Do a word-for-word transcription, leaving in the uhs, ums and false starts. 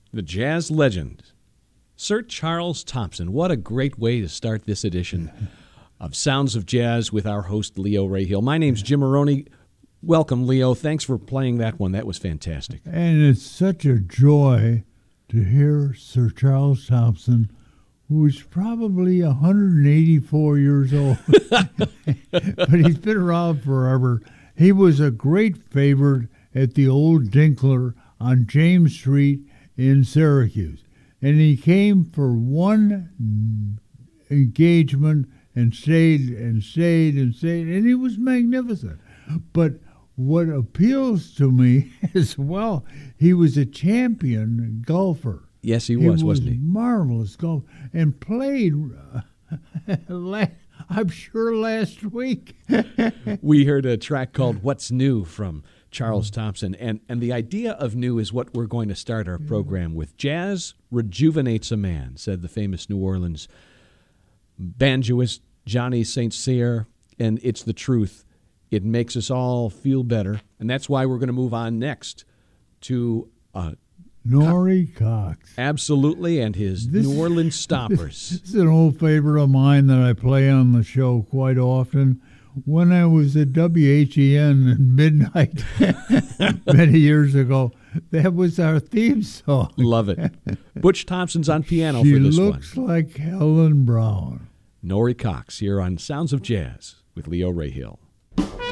The jazz legend, Sir Charles Thompson. What a great way to start this edition of Sounds of Jazz with our host, Leo Rahill. My name's Jim Maroney. Welcome, Leo. Thanks for playing that one. That was fantastic. And it's such a joy to hear Sir Charles Thompson, who is probably one hundred eighty-four years old. But he's been around forever. He was a great favorite at the old Dinkler on James Street in Syracuse. And he came for one engagement and stayed and stayed and stayed, and he was magnificent. But what appeals to me as well, he was a champion golfer. Yes, he was, he wasn't was he? Marvelous golf, and played, uh, last, I'm sure, last week. We heard a track called What's New from Charles Thompson, and, and the idea of new is what we're going to start our program with. Jazz rejuvenates a man, said the famous New Orleans banjoist Johnny Saint Cyr, and it's the truth. It makes us all feel better, and that's why we're going to move on next to uh, Norrie Cox. Absolutely, and his This- New Orleans Stompers. This is an old favorite of mine that I play on the show quite often. When I was at W H E N at midnight many years ago, that was our theme song. Love it. Butch Thompson's on piano She for this looks one. like Helen Brown. Norrie Cox here on Sounds of Jazz with Leo Rahill.